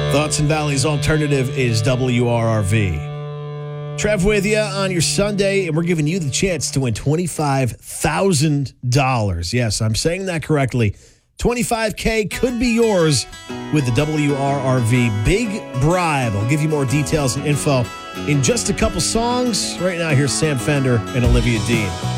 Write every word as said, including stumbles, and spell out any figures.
Thoughts and Valleys Alternative is W R R V. Trev with you on your Sunday, and we're giving you the chance to win twenty-five thousand dollars. Yes, I'm saying that correctly. twenty-five K could be yours with the W R R V Big Bribe. I'll give you more details and info in just a couple songs. Right now, here's Sam Fender and Olivia Dean.